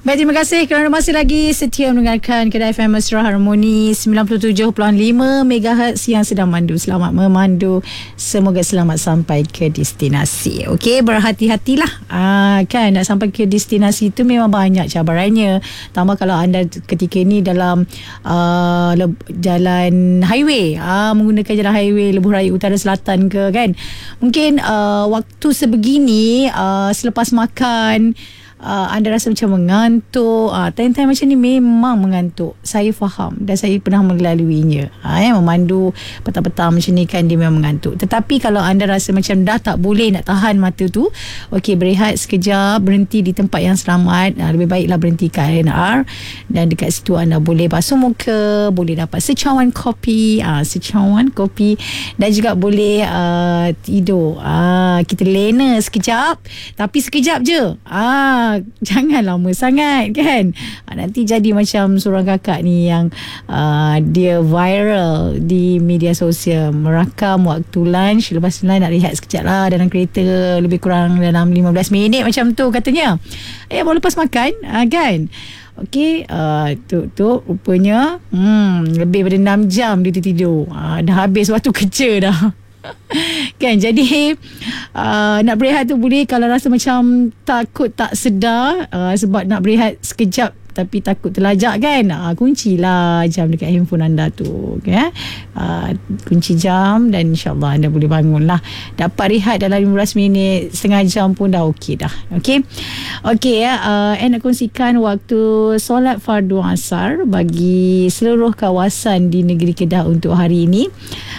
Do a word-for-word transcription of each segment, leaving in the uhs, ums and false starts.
Baik, terima kasih kerana masih lagi setia mendengarkan Kedai F M Mesra Harmoni sembilan puluh tujuh perpuluhan lima megahertz yang sedang mandu. Selamat memandu. Semoga selamat sampai ke destinasi. Okey, berhati-hatilah. Ah, kan nak sampai ke destinasi itu memang banyak cabarannya. Tambah kalau anda ketika ini dalam uh, jalan highway, ah, menggunakan jalan highway Lebuh Raya Utara Selatan ke, kan. Mungkin uh, waktu sebegini uh, selepas makan Uh, anda rasa macam mengantuk, uh, time-time macam ni memang mengantuk. Saya faham dan saya pernah melaluinya. uh, eh, Memandu petang-petang macam ni kan, dia memang mengantuk. Tetapi kalau anda rasa macam dah tak boleh nak tahan mata tu, okey, berehat sekejap, berhenti di tempat yang selamat. uh, Lebih baiklah berhenti kat R and R, dan dekat situ anda boleh basuh muka, boleh dapat secawan kopi, uh, secawan kopi, dan juga boleh uh, tidur. uh, Kita lena sekejap, tapi sekejap je. Ah, jangan lama sangat, kan. ha, Nanti jadi macam seorang kakak ni yang uh, dia viral di media sosial, merakam waktu lunch, lepas lunch nak rehat sekejap lah dalam kereta, lebih kurang dalam lima belas minit macam tu katanya. Eh, baru lepas makan, uh, kan. Okey, uh, tu, tu rupanya hmm, lebih daripada enam jam dia tertidur. uh, Dah habis waktu kerja dah. Kan, jadi uh, nak berehat tu boleh kalau rasa macam takut tak sedar, uh, sebab nak berehat sekejap tapi takut terlajak, kan. uh, Kuncilah jam dekat handphone anda tu, okay? uh, Kunci jam, dan insyaAllah anda boleh bangun lah. Dapat rehat dalam lima belas minit, setengah jam pun dah okey dah. Okay, okay ya. uh, Saya nak kongsikan waktu solat fardu asar bagi seluruh kawasan di negeri Kedah untuk hari ini.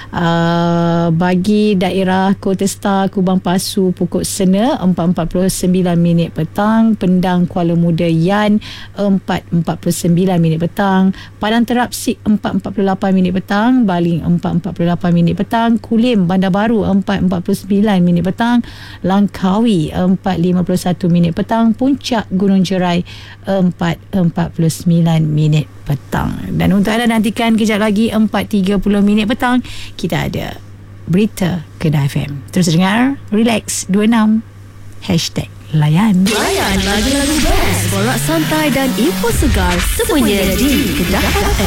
Uh, bagi daerah Kota Star, Kubang Pasu, Pokok Sena empat empat puluh sembilan minit petang, Pendang, Kuala Muda, Yan empat empat puluh sembilan minit petang, Padang Terap Sik empat empat puluh lapan minit petang, Baling empat empat puluh lapan minit petang, Kulim, Bandar Baru empat empat puluh sembilan minit petang, Langkawi empat lima puluh satu minit petang, Puncak Gunung Jerai empat empat puluh sembilan minit petang. Dan untuk anda nantikan kejap lagi empat tiga puluh minit petang, kita ada berita Kedah F M. Terus dengar, relax dua puluh enam hashtag layan. Layan lagu-lagu best, borak santai dan info segar semuanya di Kedah F M.